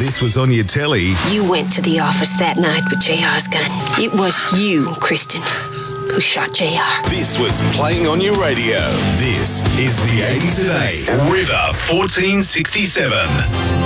this was on your telly. You went to the office that night with JR's gun. It was you, Kristen, who shot JR. This was playing on your radio. This is the 80s at 8. River 1467.